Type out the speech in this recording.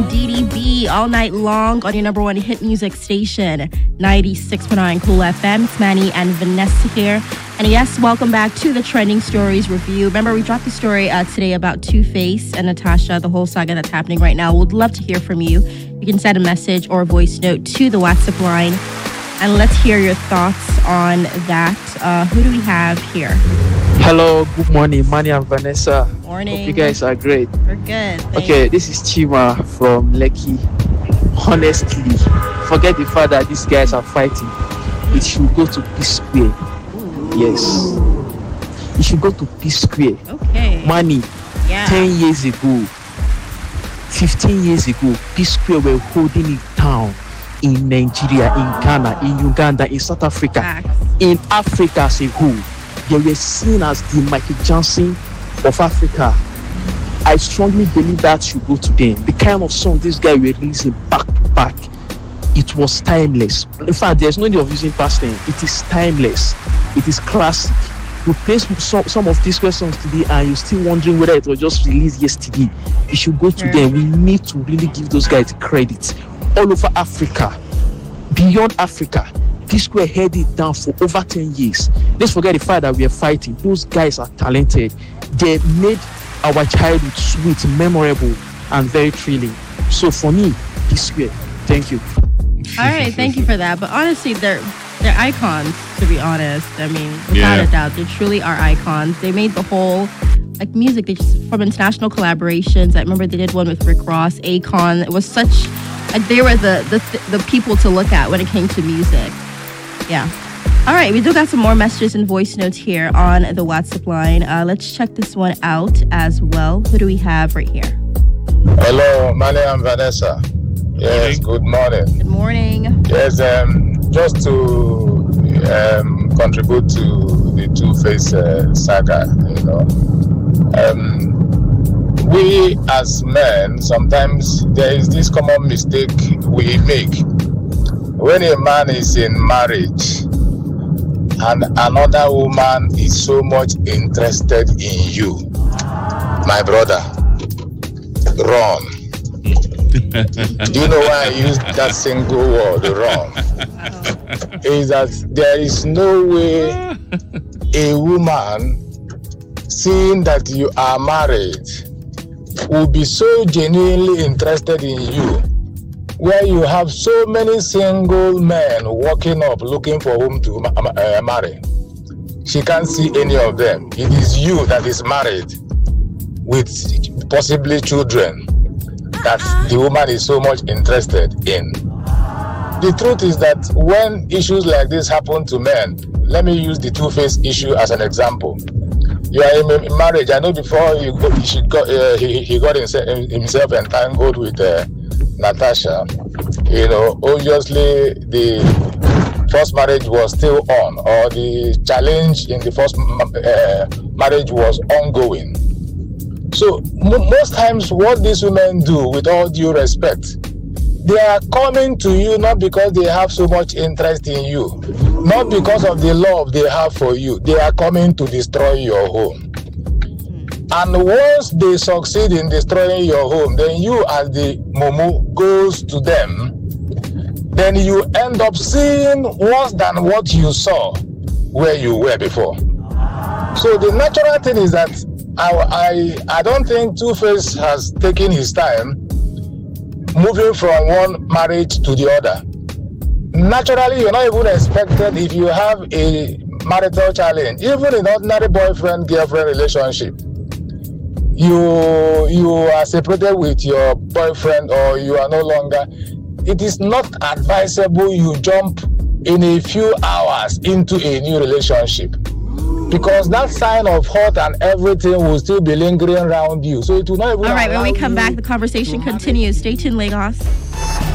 DDB all night long on your number one hit music station, 96.9 Cool FM. It's Manny and Vanessa here. And yes, welcome back to the Trending Stories Review. Remember, we dropped the story today about Two-Face and Natasha, the whole saga that's happening right now. We'd love to hear from you. You can send a message or a voice note to the WhatsApp line. And let's hear your thoughts on that. Who do we have here? Hello, good morning, Manny and Vanessa. Morning. Hope you guys are great. We're good. Thanks. Okay, this is Chima from Lekki. Honestly, forget the fact that these guys are fighting. It should go to Peace Square. Yes. It should go to Peace Square. Okay. Manny, Yeah. 10 years ago, 15 years ago, Peace Square were holding it down in Nigeria, in Ghana, in Uganda, in South Africa, Facts. in Africa as a whole. They were seen as the Michael Jackson of Africa. I strongly believe that should go to them. The kind of song this guy were releasing back to back, it was timeless. In fact, there's no need of using past tense. It is timeless. It is classic. You play some of these songs today and you're still wondering whether it was just released yesterday. You should go to them. We need to really give those guys credit. All over Africa, beyond Africa, this square held it down for over 10 years. Let's forget the fact that we are fighting. Those guys are talented. They made our childhood sweet, memorable, and very thrilling. So for me, this square, thank you. All right, thank you for that. But honestly, they're icons, to be honest. I mean, without a doubt, they truly are icons. They made the whole music from international collaborations. I remember they did one with Rick Ross, Akon. It was such they were the people to look at when it came to music. Yeah. All right, we do got some more messages and voice notes here on the WhatsApp line. Let's check this one out as well. Who do we have right here? Hello, Manny and Vanessa. Yes, good morning. Good morning. Yes, just to contribute to the Two-Face saga, we as men, sometimes there is this common mistake we make. When a man is in marriage and another woman is so much interested in you, my brother, run. Do you know why I use that single word, run? Is that there is no way a woman, seeing that you are married, will be so genuinely interested in you, where you have so many single men walking up looking for whom to marry. She can't see any of them. It is you that is married with possibly children that the woman is so much interested in. The truth is that when issues like this happen to men, let me use the Two-Face issue as an example. You are in marriage. I know before he got himself entangled with Natasha. Obviously the first marriage was still on, or the challenge in the first marriage was ongoing. So most times what these women do, with all due respect, they are coming to you not because they have so much interest in you, not because of the love they have for you. They are coming to destroy your home. And once they succeed in destroying your home, then you as the mumu goes to them, then you end up seeing worse than what you saw where you were before. So the natural thing is that I don't think Two-Face has taken his time moving from one marriage to the other. Naturally, you're not even expected if you have a marital challenge, even in ordinary boyfriend-girlfriend relationship. You are separated with your boyfriend, or you are no longer. It is not advisable you jump in a few hours into a new relationship, because that sign of hurt and everything will still be lingering around you. So it will not even. All right, when we come back, the conversation continues. Stay tuned, Lagos.